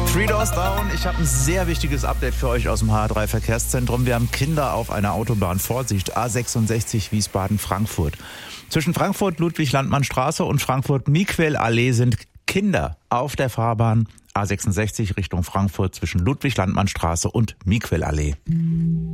Three Doors Down. Ich habe ein sehr wichtiges Update für euch aus dem HR3 Verkehrszentrum. Wir haben Kinder auf einer Autobahn. Vorsicht, A66 Wiesbaden-Frankfurt. Zwischen Frankfurt-Ludwig-Landmann-Straße und Frankfurt-Miquel-Allee sind Kinder auf der Fahrbahn. A66 Richtung Frankfurt zwischen Ludwig-Landmann-Straße und Miquel-Allee.